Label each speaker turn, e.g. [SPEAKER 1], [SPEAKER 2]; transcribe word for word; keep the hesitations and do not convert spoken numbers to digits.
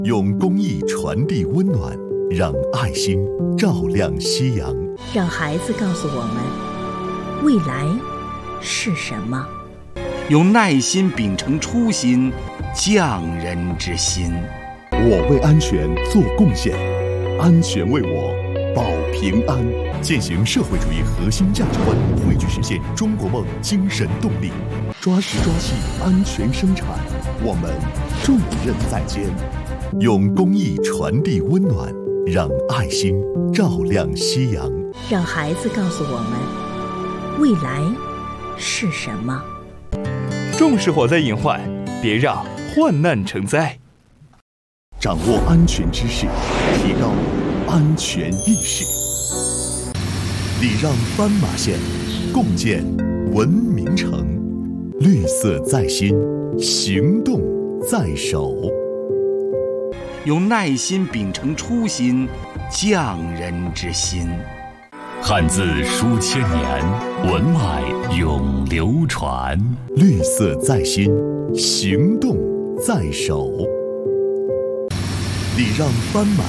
[SPEAKER 1] 用公益传递温暖，让爱心照亮夕阳。
[SPEAKER 2] 让孩子告诉我们，未来是什么？
[SPEAKER 3] 用耐心秉承初心，匠人之心。
[SPEAKER 1] 我为安全做贡献，安全为我保平安。践行社会主义核心价值观，汇聚实现中国梦精神动力，抓实抓细安全生产，我们重任在肩。用公益传递温暖，让爱心照亮夕阳。
[SPEAKER 2] 让孩子告诉我们，未来是什么？
[SPEAKER 4] 重视火灾隐患，别让患难成灾。
[SPEAKER 1] 掌握安全知识，提高安全意识。礼让斑马线，共建文明城。绿色在心，行动在手。
[SPEAKER 3] 用耐心秉承初心，匠人之心。
[SPEAKER 5] 汉字书千年，文脉永流传。
[SPEAKER 1] 绿色在心，行动在手。礼让斑马